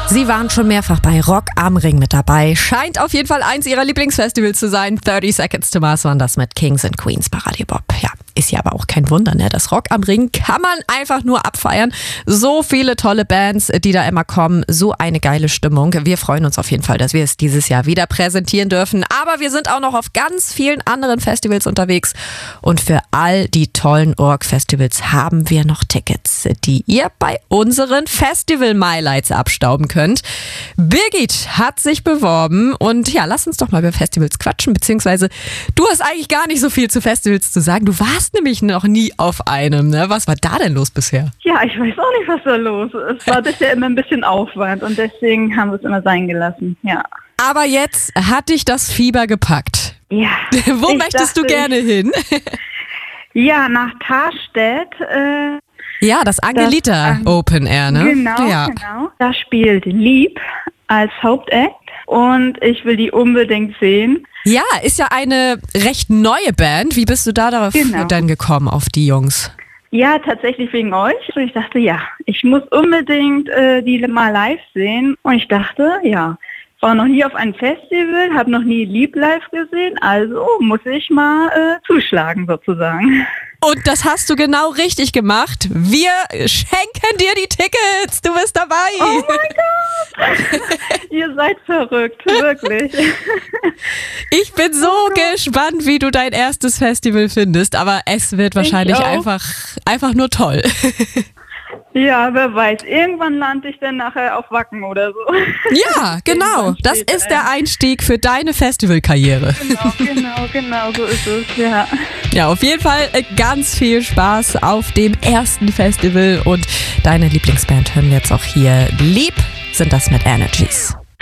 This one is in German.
Sie waren schon mehrfach bei Rock am Ring mit dabei. Scheint auf jeden Fall eins ihrer Lieblingsfestivals zu sein. 30 Seconds to Mars waren das mit Kings and Queens bei Radio Bob. Ja, ist ja aber auch kein Wunder, ne? Das Rock am Ring kann man einfach nur abfeiern. So viele tolle Bands, die da immer kommen. So eine geile Stimmung. Wir freuen uns auf jeden Fall, dass wir es dieses Jahr wieder präsentieren dürfen. Aber wir sind auch noch auf ganz vielen anderen Festivals unterwegs. Und für all die tollen Org-Festivals haben wir noch Tickets, die ihr bei unseren Festival-Mylights abstauben könnt. Birgit hat sich beworben und ja, lass uns doch mal über Festivals quatschen, beziehungsweise du hast eigentlich gar nicht so viel zu Festivals zu sagen. Du warst nämlich noch nie auf einem, ne? Was war da denn los bisher? Ja, ich weiß auch nicht, was da los ist. Es war bisher immer ein bisschen Aufwand und deswegen haben wir es immer sein gelassen, ja. Aber jetzt hat dich das Fieber gepackt. Ja. Wo möchtest du gerne hin? Ja, nach Tarstedt. Ja, das Angelita Open Air, ne? Genau, ja. genau. Da spielt Lieb als Hauptakt und ich will die unbedingt sehen. Ja, ist ja eine recht neue Band. Wie bist du da darauf dann gekommen, auf die Jungs? Ja, tatsächlich wegen euch. Und ich dachte, ja, ich muss unbedingt die mal live sehen. Und ich dachte, ja, war noch nie auf einem Festival, habe noch nie Lieb live gesehen, also muss ich mal zuschlagen sozusagen. Und das hast du genau richtig gemacht. Wir schenken dir die Tickets. Du bist dabei. Oh mein Gott. Ihr seid verrückt, wirklich. Ich bin so gespannt, wie du dein erstes Festival findest. Aber es wird wahrscheinlich einfach nur toll. Ja, wer weiß. Irgendwann lande ich dann nachher auf Wacken oder so. Ja, genau. Das ist der Einstieg für deine Festivalkarriere. Genau, so ist es, ja. Ja, auf jeden Fall ganz viel Spaß auf dem ersten Festival und deine Lieblingsband hören wir jetzt auch hier. Lieb sind das mit Energies.